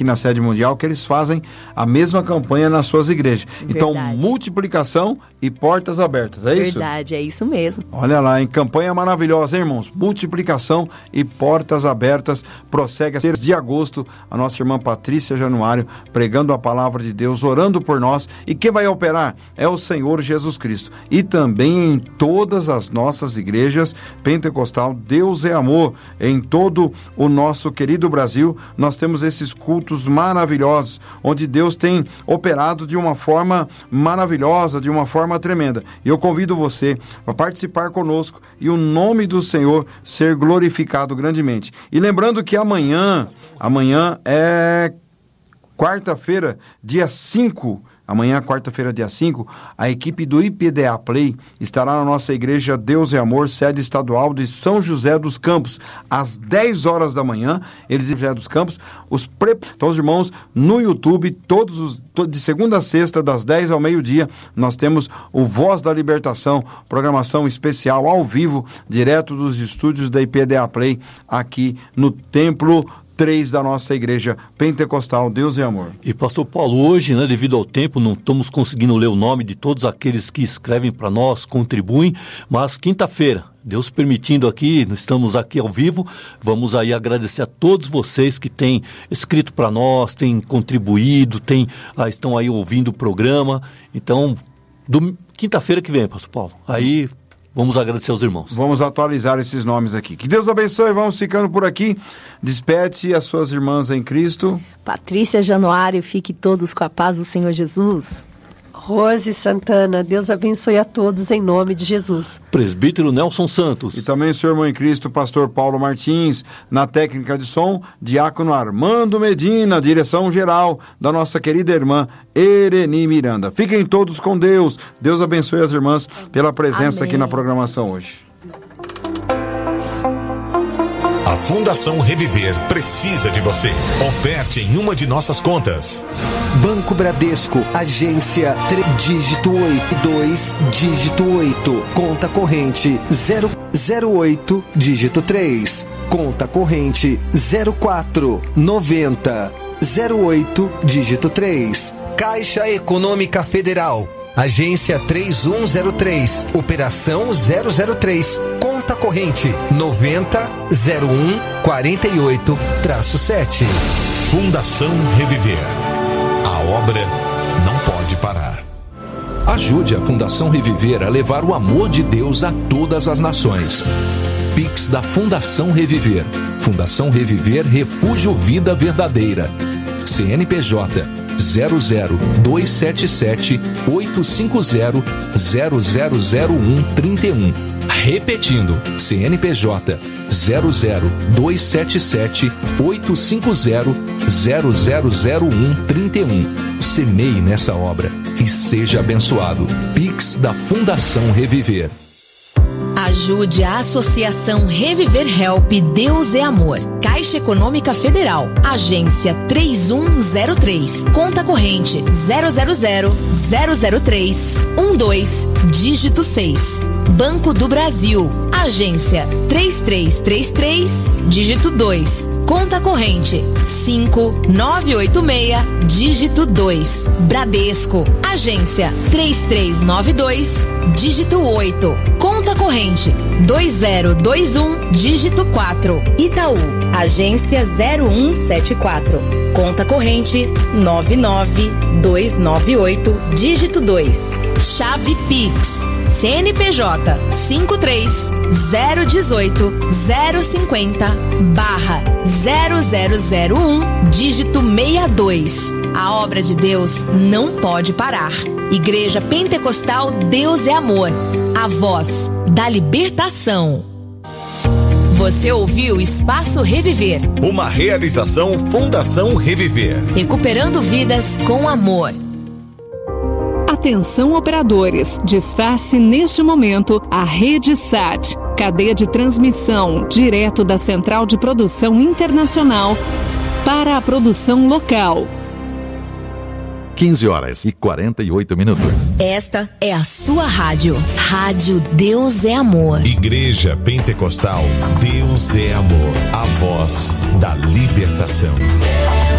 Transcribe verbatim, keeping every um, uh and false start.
aqui na sede mundial, que eles fazem a mesma campanha nas suas igrejas. Verdade. Então, multiplicação e portas abertas, é isso? Verdade, é isso mesmo. Olha lá, em campanha maravilhosa, hein, irmãos? Multiplicação e portas abertas. Prossegue a de agosto, a nossa irmã Patrícia Januário pregando a palavra de Deus, orando por nós. E quem vai operar é o Senhor Jesus Cristo. E também em todas as nossas igrejas pentecostal, Deus é amor. Em todo o nosso querido Brasil, nós temos esses cultos maravilhosos, onde Deus tem operado de uma forma maravilhosa, de uma forma tremenda. E eu convido você a participar conosco e o nome do Senhor ser glorificado grandemente. E lembrando que amanhã, amanhã é quarta-feira, dia cinco, amanhã, quarta-feira, dia cinco, a equipe do I P D A Play estará na nossa igreja Deus é Amor, sede estadual de São José dos Campos, às dez horas da manhã. Eles São José dos Campos, os, pre... então, os irmãos no YouTube, todos os de segunda a sexta, das dez ao meio-dia, nós temos o Voz da Libertação, programação especial ao vivo, direto dos estúdios da I P D A Play, aqui no Templo três da nossa igreja pentecostal, Deus é Amor. E pastor Paulo, hoje, né, devido ao tempo, não estamos conseguindo ler o nome de todos aqueles que escrevem para nós, contribuem, mas quinta-feira, Deus permitindo aqui, estamos aqui ao vivo, vamos aí agradecer a todos vocês que têm escrito para nós, têm contribuído, têm, ah, estão aí ouvindo o programa. Então, do, quinta-feira que vem, pastor Paulo, aí vamos agradecer aos irmãos. Vamos atualizar esses nomes aqui. Que Deus abençoe, vamos ficando por aqui. Despede as suas irmãs em Cristo. Patrícia Januário, fique todos com a paz do Senhor Jesus. Rose Santana, Deus abençoe a todos em nome de Jesus. Presbítero Nelson Santos. E também o seu irmão em Cristo, pastor Paulo Martins. Na técnica de som, diácono Armando Medina, direção geral da nossa querida irmã Ereni Miranda. Fiquem todos com Deus. Deus abençoe as irmãs pela presença Amém. Aqui na programação hoje. A Fundação Reviver precisa de você. Oferte em uma de nossas contas. Banco Bradesco, agência três, dígito oito, dois, dígito oito. Conta corrente zero zero oito, dígito três. Conta corrente zero quatro, noventa, zero oito, dígito três. Caixa Econômica Federal, agência três um zero três, operação zero zero três. Conta corrente noventa, zero um, quarenta e oito, sete. Fundação Reviver. A obra não pode parar. Ajude a Fundação Reviver a levar o amor de Deus a todas as nações. Pix da Fundação Reviver. Fundação Reviver Refúgio Vida Verdadeira. C N P J zero zero dois sete sete oito cinco zero zero zero zero um trinta e um. Repetindo, C N P J zero zero dois sete sete oito cinco zero zero zero zero um trinta e um. Semeie nessa obra e seja abençoado. Pix da Fundação Reviver. Ajude a Associação Reviver Help Deus é Amor. Caixa Econômica Federal, agência três um zero três, conta corrente zero zero zero zero zero três um dois, dígito seis. Banco do Brasil, agência três três três três, dígito dois, conta corrente cinco nove oito seis, dígito dois. Bradesco, agência três três nove dois, dígito oito, conta corrente dois zero dois um, dígito quatro. Itaú, agência zero um sete quatro, conta corrente nove nove dois nove oito, dígito dois. Chave Pix, C N P J cinco três zero um oito zero cinco zero barra zero zero zero um, dígito sessenta e dois. A obra de Deus não pode parar. Igreja Pentecostal Deus é Amor, a voz da libertação. Você ouviu Espaço Reviver. Uma realização Fundação Reviver. Recuperando vidas com amor. Atenção operadores, desface neste momento a Rede Sat, cadeia de transmissão direto da Central de Produção Internacional para a produção local. quinze horas e quarenta e oito minutos. Esta é a sua rádio. Rádio Deus é Amor. Igreja Pentecostal Deus é Amor. A voz da libertação.